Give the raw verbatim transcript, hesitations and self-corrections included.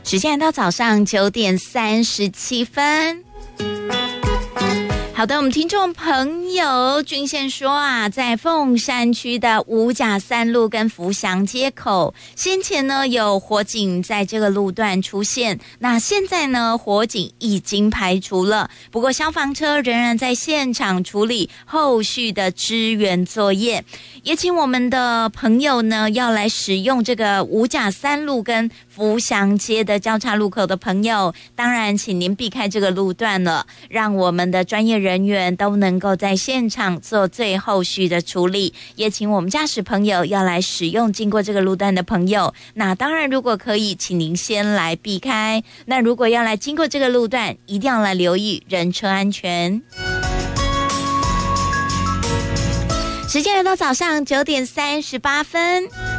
时间来到早上九点三十七分。好的，我们听众朋友君宪说啊，在凤山区的五甲三路跟福祥街口，先前呢有火警在这个路段出现，那现在呢火警已经排除了，不过消防车仍然在现场处理后续的支援作业，也请我们的朋友呢要来使用这个五甲三路跟福祥街的交叉路口的朋友，当然请您避开这个路段了，让我们的专业人人员都能够在现场做最后续的处理，也请我们驾驶朋友要来使用经过这个路段的朋友，那当然如果可以请您先来避开，那如果要来经过这个路段一定要来留意人车安全。时间来到早上九点三十八分。